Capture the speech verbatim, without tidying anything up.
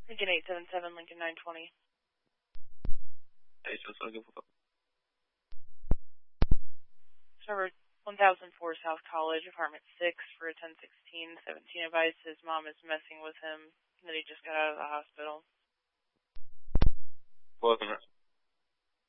Lincoln eight seven seven, Lincoln nine twenty. eight seven seven, give a Server one thousand four South College, apartment six for a ten sixteen seventeen advised his mom is messing with him, and that he just got out of the hospital. Welcome.